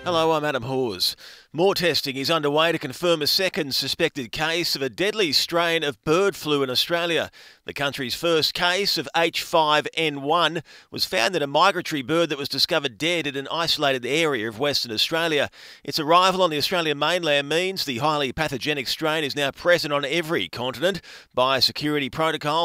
Hello, I'm Adam Hawes. More testing is underway to confirm a second suspected case of a deadly strain of bird flu in Australia. The country's first case of H5N1 was found in a migratory bird that was discovered dead in an isolated area of Western Australia. Its arrival on the Australian mainland means the highly pathogenic strain is now present on every continent. Biosecurity protocols